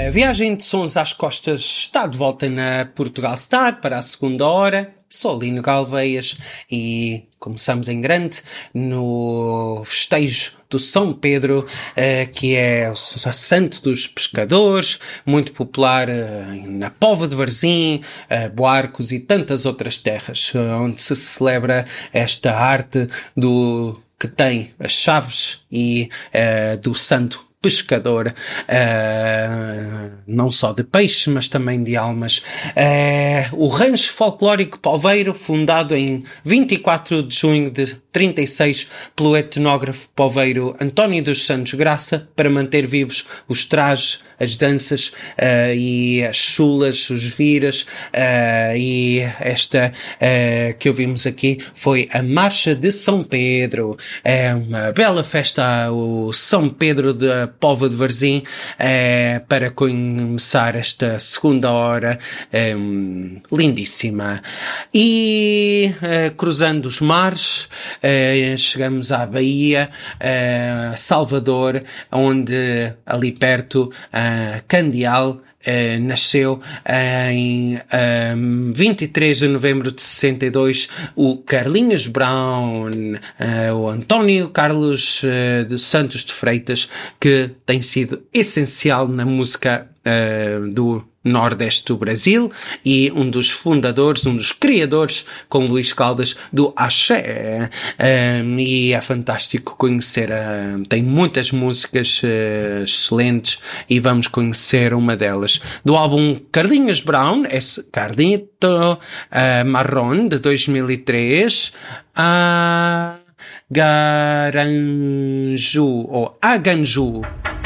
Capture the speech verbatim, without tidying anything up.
A viagem de Sons às Costas está de volta na Portugal Star para a segunda hora. Sou Lino Galveias e começamos em grande no festejo do São Pedro, uh, que é o santo dos pescadores, muito popular uh, na Póvoa de Varzim, uh, Buarcos e tantas outras terras, uh, onde se celebra esta arte do que tem as chaves e uh, do santo pescador, uh, não só de peixes, mas também de almas. Uh, o Rancho Folclórico Poveiro, fundado em vinte e quatro de junho de trinta e seis pelo etnógrafo poveiro António dos Santos Graça, para manter vivos os trajes, as danças uh, e as chulas, os viras, uh, e esta uh, que ouvimos aqui foi a Marcha de São Pedro. É uma bela festa, o São Pedro da Póvoa de Varzim, uh, para começar esta segunda hora um, lindíssima. E uh, cruzando os mares, uh, chegamos à Bahia, uh, Salvador, onde ali perto uh, Candial Uh, nasceu uh, em um, vinte e três de novembro de sessenta e dois o Carlinhos Brown, uh, o António Carlos uh, de Santos de Freitas, que tem sido essencial na música uh, do Nordeste do Brasil e um dos fundadores, um dos criadores, com Luís Caldas, do Axé. Um, e é fantástico conhecer, uh, tem muitas músicas uh, excelentes e vamos conhecer uma delas. Do álbum Carlinhos Brown, esse Carlito uh, Marrón, de dois mil e três, a Garanju, ou Aganju.